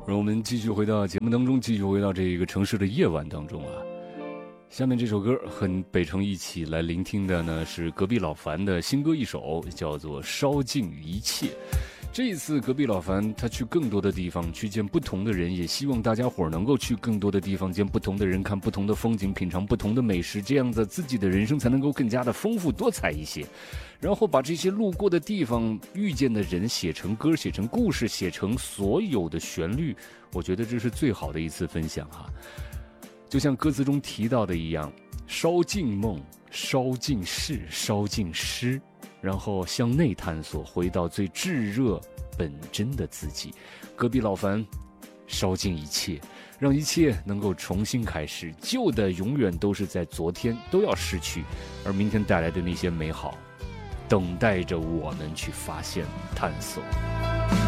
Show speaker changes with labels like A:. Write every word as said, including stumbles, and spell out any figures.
A: 让我们继续回到节目当中，继续回到这个城市的夜晚当中啊。下面这首歌和北城一起来聆听的呢，是隔壁老樊的新歌一首，叫做《烧尽一切》。这一次隔壁老樊他去更多的地方，去见不同的人，也希望大家伙能够去更多的地方，见不同的人，看不同的风景，品尝不同的美食，这样子自己的人生才能够更加的丰富多彩一些。然后把这些路过的地方，遇见的人写成歌，写成故事，写成所有的旋律，我觉得这是最好的一次分享哈。就像歌词中提到的一样，烧尽梦，烧尽事，烧尽诗，然后向内探索，回到最炙热本真的自己。隔壁老樊烧尽一切，让一切能够重新开始，旧的永远都是在昨天都要逝去，而明天带来的那些美好等待着我们去发现探索。